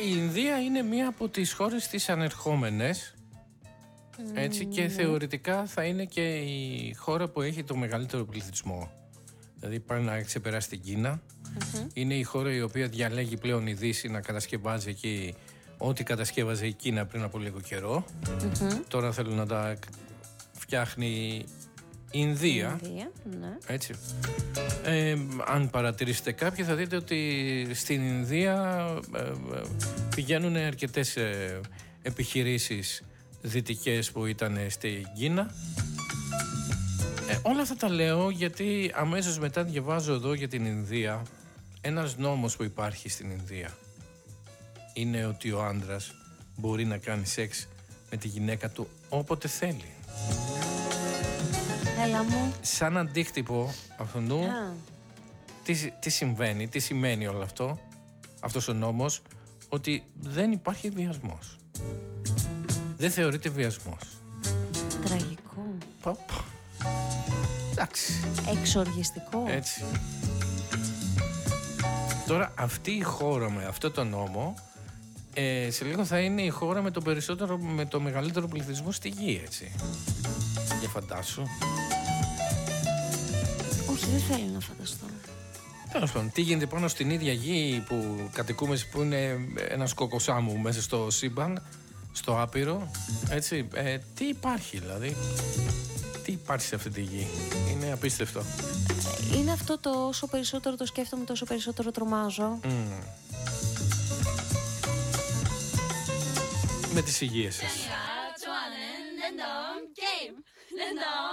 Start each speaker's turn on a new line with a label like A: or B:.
A: η Ινδία είναι μία από τις χώρες τις ανερχόμενες, έτσι, και θεωρητικά θα είναι και η χώρα που έχει το μεγαλύτερο πληθυσμό. Δηλαδή πάει να ξεπεράσει την Κίνα. Είναι η χώρα η οποία διαλέγει πλέον η Δύση να κατασκευάζει εκεί ό,τι κατασκεύαζε η Κίνα πριν από λίγο καιρό. Τώρα θέλουν να τα φτιάχνει η Ινδία.
B: Ναι.
A: Έτσι. Αν παρατηρήσετε κάποιοι θα δείτε ότι στην Ινδία πηγαίνουν αρκετές επιχειρήσεις δυτικές που ήταν στην Κίνα. Όλα αυτά τα λέω γιατί αμέσως μετά διαβάζω εδώ για την Ινδία. Ένας νόμος που υπάρχει στην Ινδία είναι ότι ο άντρας μπορεί να κάνει σεξ με τη γυναίκα του όποτε θέλει.
B: Έλα μου.
A: Σαν αντίκτυπο αυτού, τι συμβαίνει, τι σημαίνει όλο αυτό, αυτός ο νόμος, ότι δεν υπάρχει βιασμός. Δεν θεωρείται βιασμός.
B: Τραγικό.
A: Εντάξει.
B: Εξοργιστικό.
A: Έτσι. Τώρα αυτή η χώρα με αυτό το νόμο σε λίγο θα είναι η χώρα με το μεγαλύτερο πληθυσμό στη γη, έτσι. Για φαντάσου.
B: Όχι, δεν θέλω να φανταστώ.
A: Τέλος πάντων, τι γίνεται πάνω στην ίδια γη που κατοικούμε, που είναι ένας κοκοσάμου μέσα στο σύμπαν, στο άπειρο, έτσι, τι υπάρχει δηλαδή, τι υπάρχει σε αυτή τη γη, είναι απίστευτο.
B: Είναι αυτό το όσο περισσότερο το σκέφτομαι τόσο περισσότερο τρομάζω.
A: Με τις υγείες σας.